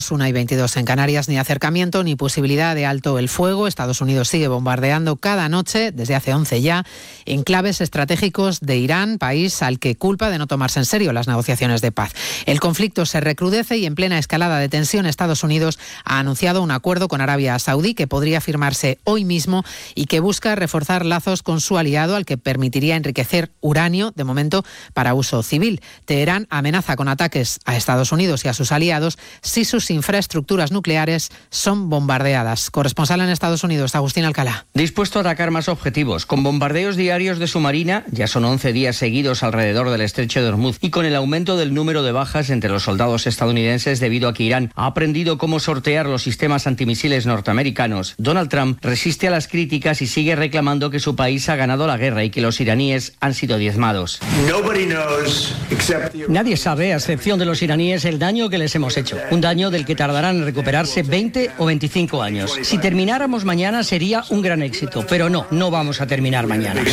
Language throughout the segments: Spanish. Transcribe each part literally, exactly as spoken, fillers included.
una y veintidós en Canarias, ni acercamiento ni posibilidad de alto el fuego. Estados Unidos sigue bombardeando cada noche, desde hace once ya, enclaves estratégicos de Irán, país al que culpa de no tomarse en serio las negociaciones de paz. El conflicto se recrudece y en plena escalada de tensión Estados Unidos ha anunciado un acuerdo con Arabia Saudí que podría firmarse hoy mismo y que busca reforzar lazos con su aliado, al que permitiría enriquecer uranio, de momento para uso civil. Teherán amenaza con ataques a Estados Unidos y a sus aliados si sus infraestructuras nucleares son bombardeadas. Corresponsal en Estados Unidos, Agustín Alcalá. Dispuesto a atacar más objetivos, con bombardeos diarios de su marina, ya son once días seguidos alrededor del estrecho de Hormuz, y con el aumento del número de bajas entre los soldados estadounidenses debido a que Irán ha aprendido cómo sortear los sistemas antimisiles norteamericanos, Donald Trump resiste a las críticas y sigue reclamando que su país ha ganado la guerra y que los iraníes han sido diezmados. Nadie sabe, a excepción de los iraníes, el daño que les hemos hecho. Un daño del que tardarán en recuperarse veinte o veinticinco años. Si termináramos mañana sería un gran éxito, pero no, no vamos a terminar mañana.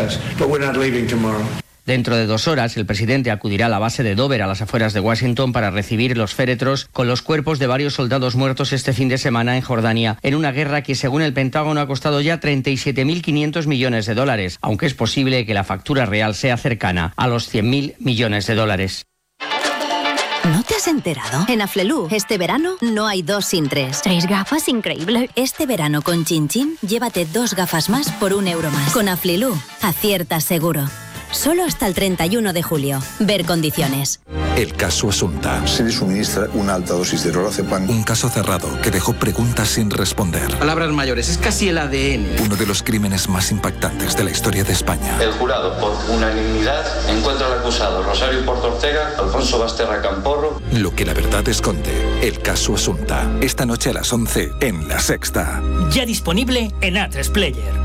Dentro de dos horas, el presidente acudirá a la base de Dover, a las afueras de Washington, para recibir los féretros con los cuerpos de varios soldados muertos este fin de semana en Jordania, en una guerra que, según el Pentágono, ha costado ya treinta y siete mil quinientos millones de dólares, aunque es posible que la factura real sea cercana a los cien mil millones de dólares. ¿No te has enterado? En Aflelu, este verano no hay dos sin tres. ¿Tres gafas? Increíble. Este verano con Chin Chin, llévate dos gafas más por un euro más. Con Aflelu, aciertas seguro. Solo hasta el treinta y uno de julio. Ver condiciones. El caso Asunta. Se le suministra una alta dosis de clorazepam. Un caso cerrado que dejó preguntas sin responder. Palabras mayores, es casi el A D N. Uno de los crímenes más impactantes de la historia de España. El jurado, por unanimidad, encuentra al acusado Rosario Porto Ortega, Alfonso Basterra Camporro. Lo que la verdad esconde. El caso Asunta. Esta noche a las once en La Sexta. Ya disponible en A tres Player.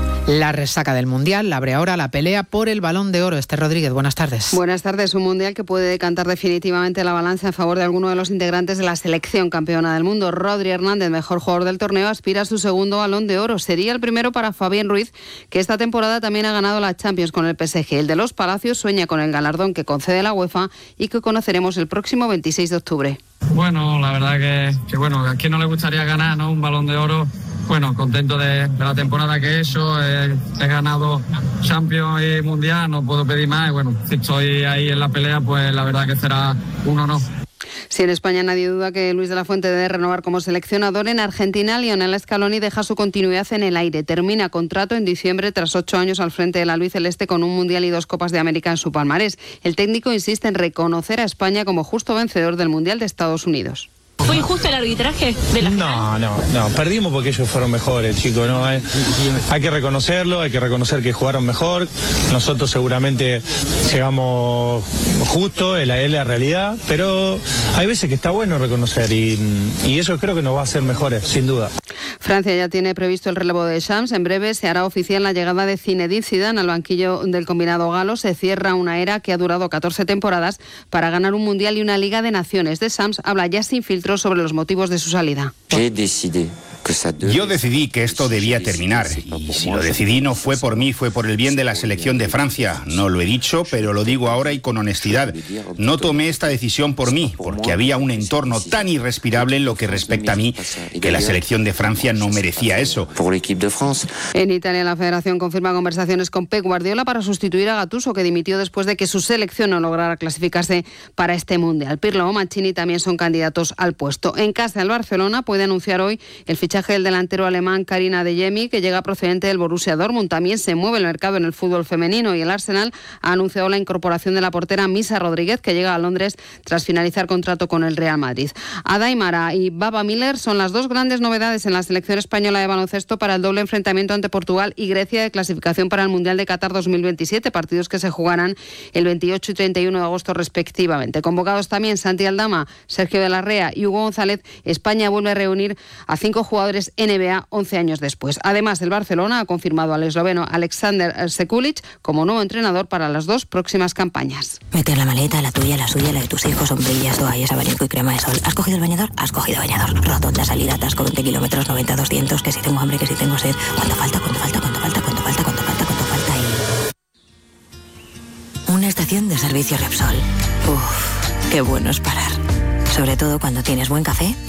La resaca del Mundial abre ahora la pelea por el Balón de Oro. Esther Rodríguez, buenas tardes. Buenas tardes. Un Mundial que puede decantar definitivamente la balanza en favor de alguno de los integrantes de la selección campeona del mundo. Rodri Hernández, mejor jugador del torneo, aspira a su segundo Balón de Oro. Sería el primero para Fabián Ruiz, que esta temporada también ha ganado la Champions con el P S G. El de los Palacios sueña con el galardón que concede la UEFA y que conoceremos el próximo veintiséis de octubre. Bueno, la verdad que, que bueno, a quién no le gustaría ganar, ¿no? Un Balón de Oro. Bueno, contento de, de la temporada que he hecho, eh, he ganado Champions y Mundial, no puedo pedir más, y bueno, si estoy ahí en la pelea, pues la verdad que será un honor. Si en España nadie duda que Luis de la Fuente debe renovar como seleccionador, en Argentina Lionel Scaloni deja su continuidad en el aire. Termina contrato en diciembre tras ocho años al frente de la albiceleste con un Mundial y dos Copas de América en su palmarés. El técnico insiste en reconocer a España como justo vencedor del Mundial de Estados Unidos. ¿Fue injusto el arbitraje de la No, no, no, perdimos porque ellos fueron mejores, chicos, ¿no? Hay, hay que reconocerlo, hay que reconocer que jugaron mejor. Nosotros seguramente llegamos justo, es la, es la realidad, pero hay veces que está bueno reconocer y, y eso creo que nos va a hacer mejores, sin duda. Francia ya tiene previsto el relevo de Shams. En breve se hará oficial la llegada de Zinedine Zidane al banquillo del combinado galo. Se cierra una era que ha durado catorce temporadas para ganar un Mundial y una Liga de Naciones. De Shams habla ya sin filtros sobre los motivos de su salida. Yo decidí que esto debía terminar y si lo decidí no fue por mí, fue por el bien de la selección de Francia. No lo he dicho, pero lo digo ahora y con honestidad. No tomé esta decisión por mí, porque había un entorno tan irrespirable en lo que respecta a mí que la selección de Francia no merecía eso. En Italia la Federación confirma conversaciones con Pep Guardiola para sustituir a Gattuso, que dimitió después de que su selección no lograra clasificarse para este Mundial. Pirlo o Mancini también son candidatos al puesto. En casa el Barcelona puede anunciar hoy el fichaje del delantero alemán Karim Adeyemi, que llega procedente del Borussia Dortmund. También se mueve el mercado en el fútbol femenino y el Arsenal ha anunciado la incorporación de la portera Misa Rodríguez, que llega a Londres tras finalizar contrato con el Real Madrid. Ada Aimara y Baba Miller son las dos grandes novedades en la selección española de baloncesto para el doble enfrentamiento ante Portugal y Grecia de clasificación para el Mundial de Qatar dos mil veintisiete, partidos que se jugarán el veintiocho y treinta y uno de agosto respectivamente. Convocados también Santi Aldama, Sergio de la Rea y Hugo González, España vuelve a reunir a cinco jugadores N B A once años después. Además, el Barcelona ha confirmado al esloveno Alexander Sekulic como nuevo entrenador para las dos próximas campañas. Mete la maleta, la tuya, la suya, la de tus hijos, sombrillas, toallas, abanico y crema de sol. ¿Has cogido el bañador? Has cogido bañador. Rotonda, salida, atasco, veinte kilómetros, noventa, doscientos, que si tengo hambre, que si tengo sed. ¿Cuánto falta? ¿Cuánto falta? ¿Cuánto falta? ¿Cuánto falta? ¿Cuánto falta? ¿Cuánto falta? Y... Una estación de servicio Repsol. Uff, qué bueno es parar. Sobre todo cuando tienes buen café